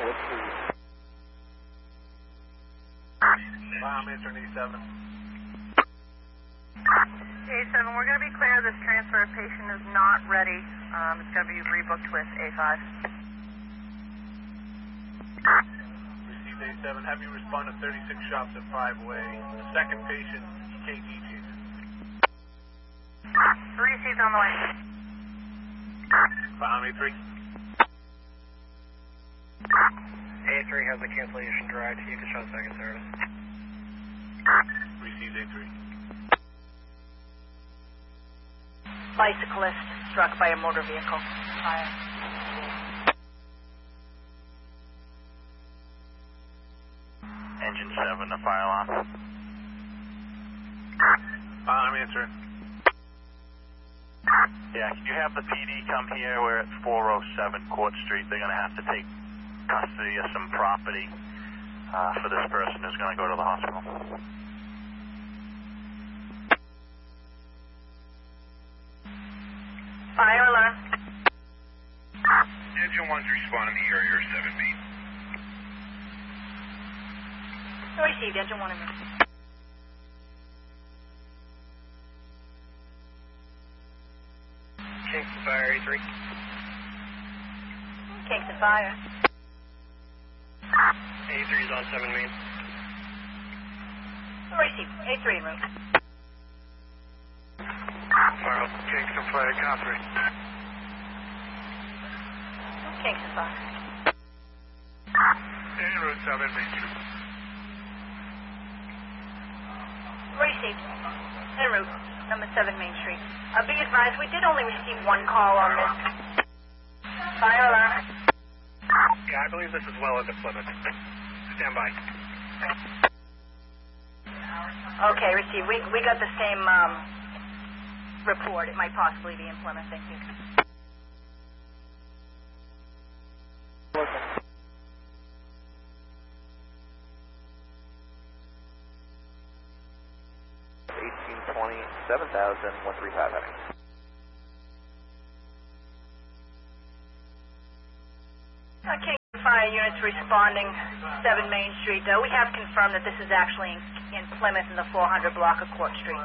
I'm answering A7. A7, we're going to be clear. This transfer patient is not ready. It's going to be rebooked with A5. Received A7. Have you respond to 36 shots at 5-way. The second patient, EKG changes. Received on the way. File A3. A3 has a cancellation drive. You can show second service. Received A3. Bicyclist struck by a motor vehicle. Fire. Engine 7 to fire alarm. I'm answering. Yeah, can you have the PD come here? We're at 407 Court Street. They're going to have to take custody of some property for this person who's going to go to the hospital. Fire alarm. Engine 1's responding to your 7 main. Received, engine 1 in me. Kingston Fire A3. Kingston Fire. A3 is on 7 main. Received, A3 en route. Fire Kingston Fire Catherine. Kingston Fire. En route 7 Main Street. Received. En route, number 7 Main Street. Be advised, we did only receive one call on this. Fire alarm. Yeah, I believe this is well into Plymouth. Stand by. Okay, received. We got the same report. It might possibly be in Plymouth. Thank you. Kingston Fire units responding, 7 Main Street. We have confirmed that this is actually in Plymouth in the 400 block of Court Street.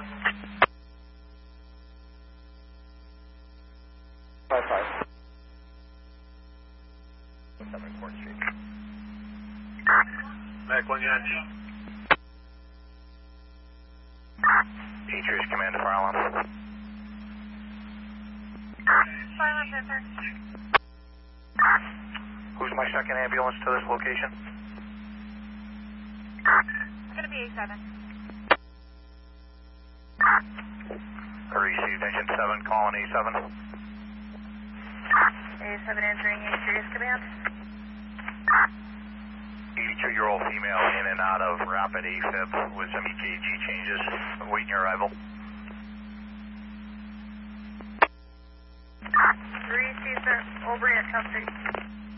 5-5. 7 Court Street. Mac 1 Yankee. Patriots command to fire alarm. Silent answer. Who's my second ambulance to this location? It's going to be A7. Received, engine 7, calling A7. A7 entering A serious command. 82-year-old female in and out of rapid AFib with some EKG changes, awaiting your arrival. Received, sir. Over at Cup Street.